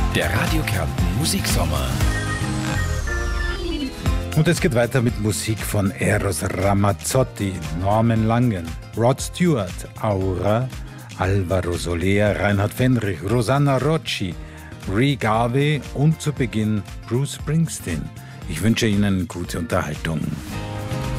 Der Radio Kärnten Musiksommer. Und es geht weiter mit Musik von Eros Ramazzotti, Norman Langen, Rod Stewart, Aura, Alvaro Soler, Reinhard Fendrich, Rosanna Rocci, Ray Garvey und zu Beginn Bruce Springsteen. Ich wünsche Ihnen gute Unterhaltung.